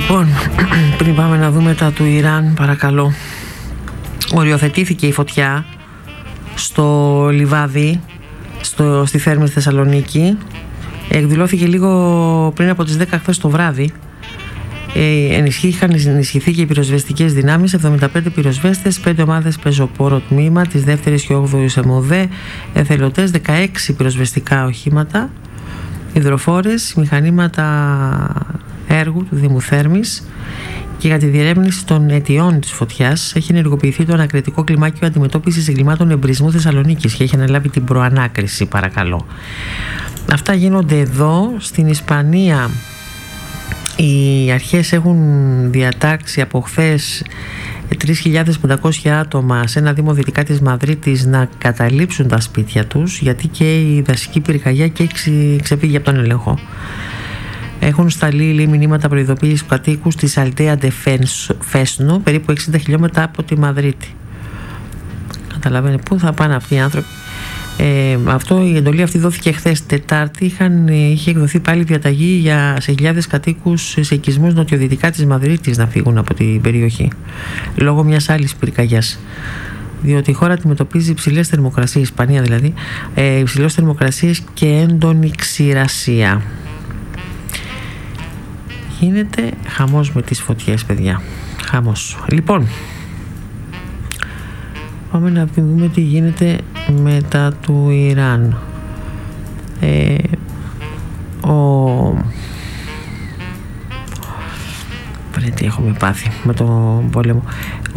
Λοιπόν, πριν πάμε να δούμε τα του Ιράν, παρακαλώ. Οριοθετήθηκε η φωτιά στο λιβάδι, στη Θέρμη στη Θεσσαλονίκη. Εκδηλώθηκε λίγο πριν από τις 10 χθες το βράδυ. Είχαν ενισχυθεί και οι πυροσβεστικές δυνάμεις, 75 πυροσβέστες, 5 ομάδες πεζοπόρο τμήμα της 2ης και 8ης ΕΜΟΔΕ, εθελοντές, 16 πυροσβεστικά οχήματα, υδροφόρες, μηχανήματα έργου του Δήμου Θέρμης. Και για τη διερεύνηση των αιτιών της φωτιάς έχει ενεργοποιηθεί το ανακριτικό κλιμάκιο αντιμετώπισης εγκλημάτων εμπρισμού Θεσσαλονίκης και έχει αναλάβει την προανάκριση, παρακαλώ. Αυτά γίνονται εδώ. Στην Ισπανία οι αρχές έχουν διατάξει από χθες 3.500 άτομα σε ένα δήμο δυτικά της Μαδρίτης να καταλήψουν τα σπίτια τους, γιατί και η δασική πυρκαγιά και ξεφύγει από τον έλεγχο. Έχουν σταλεί, λέει, μηνύματα προειδοποίησης στους κατοίκους της Αλτέα ντε Φέσνο, περίπου 60 χιλιόμετρα από τη Μαδρίτη. Καταλαβαίνετε πού θα πάνε αυτοί οι άνθρωποι. Η εντολή αυτή δόθηκε χθες Τετάρτη. Είχε εκδοθεί πάλι διαταγή σε χιλιάδες κατοίκους σε οικισμούς νοτιοδυτικά της Μαδρίτης να φύγουν από την περιοχή λόγω μιας άλλης πυρκαγιάς, διότι η χώρα αντιμετωπίζει υψηλές θερμοκρασίες, Ισπανία δηλαδή, υψηλές θερμοκρασίες και έντονη ξηρασία. Γίνεται χαμός με τις φωτιές, παιδιά, χαμός. Λοιπόν, πάμε να δούμε τι γίνεται μετά του Ιράν. Τι έχουμε πάθει με τον πόλεμο.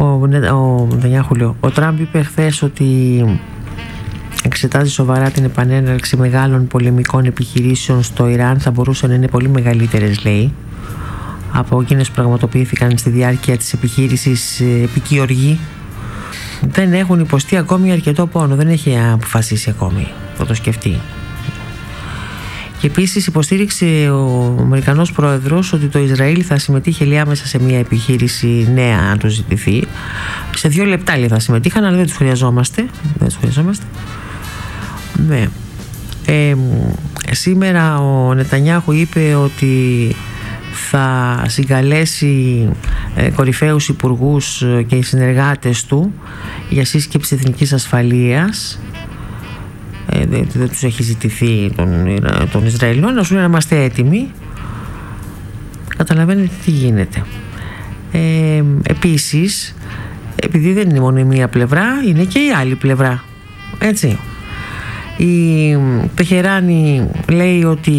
Ο Τραμπ είπε χθες ότι εξετάζει σοβαρά την επανέναρξη μεγάλων πολεμικών επιχειρήσεων στο Ιράν. Θα μπορούσαν να είναι πολύ μεγαλύτερες, λέει, από εκείνες που πραγματοποιήθηκαν στη διάρκεια της επιχείρησης Επική Οργή. Δεν έχουν υποστεί ακόμη αρκετό πόνο. Δεν έχει αποφασίσει ακόμη. Θα το σκεφτεί. Και επίσης υποστήριξε ο Αμερικανός πρόεδρος ότι το Ισραήλ θα συμμετείχε άμεσα σε μια επιχείρηση νέα, αν του ζητηθεί. Σε 2 λεπτά, λέει, θα συμμετείχαν, αλλά δεν τους χρειαζόμαστε. Ναι. Σήμερα ο Νετανιάχου είπε ότι θα συγκαλέσει κορυφαίους υπουργούς και οι συνεργάτες του για σύσκεψη εθνικής ασφαλείας. Δεν τους έχει ζητηθεί των Ισραηλινών να σου λένε να είμαστε έτοιμοι. Καταλαβαίνετε τι γίνεται. Επίσης, επειδή δεν είναι μόνο η μία πλευρά, είναι και η άλλη πλευρά, έτσι. Η Τεχεράνη λέει ότι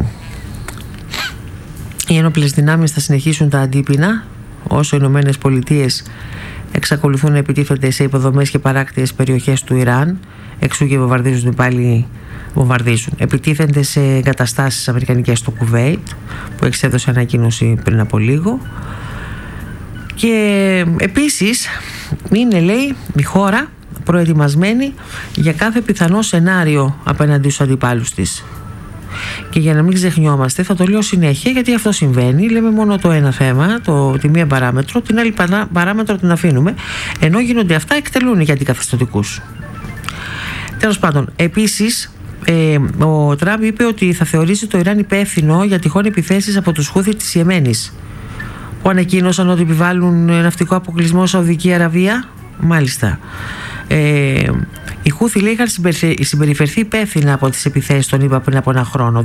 οι ένοπλες δυνάμεις θα συνεχίσουν τα αντίπεινα όσο οι Ηνωμένες Πολιτείες εξακολουθούν να επιτίθενται σε υποδομές και παράκτιες περιοχές του Ιράν, εξού και βομβαρδίζουν πάλι. Επιτίθενται σε εγκαταστάσεις αμερικανικές στο Κουβέιτ, που εξέδωσε ανακοίνωση πριν από λίγο. Και επίσης είναι, λέει, η χώρα προετοιμασμένη για κάθε πιθανό σενάριο απέναντι στους αντιπάλους της. Και για να μην ξεχνιόμαστε, θα το λέω συνέχεια, γιατί αυτό συμβαίνει. Λέμε μόνο το ένα θέμα, τη μία παράμετρο, την άλλη παράμετρο την αφήνουμε, ενώ γίνονται αυτά, εκτελούν για αντικαθεστωτικούς. Τέλος πάντων, επίσης ο Τραμπ είπε ότι θα θεωρήσει το Ιράν υπεύθυνο για τυχόν επιθέσεις από τους Χούθι της Ιεμένης, που ανακοίνωσαν ότι επιβάλλουν ναυτικό αποκλεισμό Σαουδική Αραβία. Μάλιστα. Οι Χούθι, λέει, είχαν συμπεριφερθεί υπεύθυνα από τις επιθέσεις των ΗΠΑ πριν από ένα χρόνο.